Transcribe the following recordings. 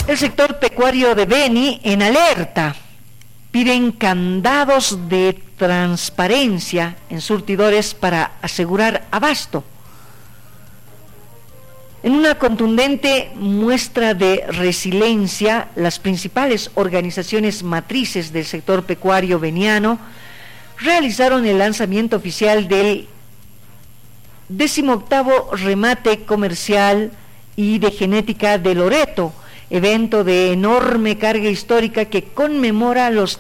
El sector pecuario de Beni en alerta. Piden candados de transparencia en surtidores para asegurar abasto. En una contundente muestra de resiliencia, las principales organizaciones matrices del sector pecuario beniano realizaron el lanzamiento oficial del 18º remate comercial y de genética de Loreto, evento de enorme carga histórica que conmemora los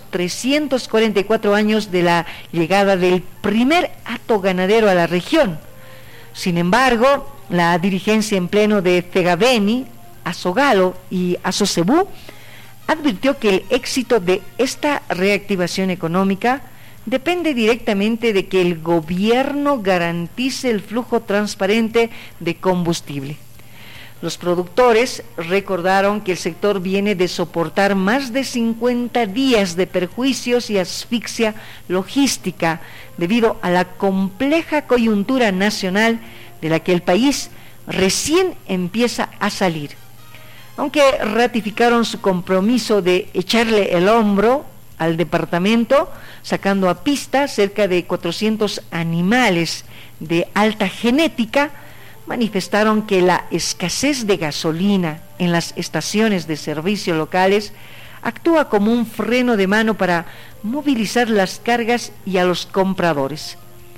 344 años de la llegada del primer hato ganadero a la región. Sin embargo, la dirigencia en pleno de Fegabeni, Azogalo y Asocebú advirtió que el éxito de esta reactivación económica depende directamente de que el gobierno garantice el flujo transparente de combustible. Los productores recordaron que el sector viene de soportar más de 50 días de perjuicios y asfixia logística debido a la compleja coyuntura nacional de la que el país recién empieza a salir. Aunque ratificaron su compromiso de echarle el hombro al departamento, sacando a pista cerca de 400 animales de alta genética, manifestaron que la escasez de gasolina en las estaciones de servicio locales actúa como un freno de mano para movilizar las cargas y a los compradores.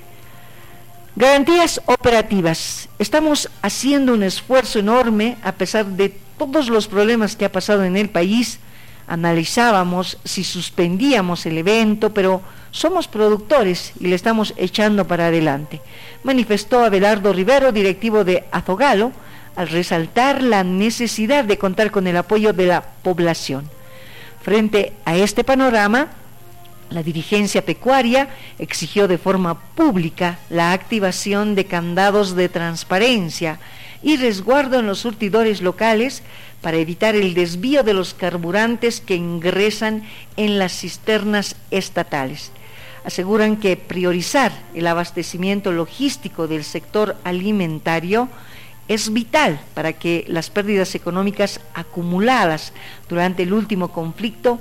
Garantías operativas. Estamos haciendo un esfuerzo enorme a pesar de todos los problemas que ha pasado en el país. Analizábamos si suspendíamos el evento, pero somos productores y le estamos echando para adelante, manifestó Abelardo Rivero, directivo de Azogalo, al resaltar la necesidad de contar con el apoyo de la población. Frente a este panorama, la dirigencia pecuaria exigió de forma pública la activación de candados de transparencia y resguardo en los surtidores locales para evitar el desvío de los carburantes que ingresan en las cisternas estatales. Aseguran que priorizar el abastecimiento logístico del sector alimentario es vital para que las pérdidas económicas acumuladas durante el último conflicto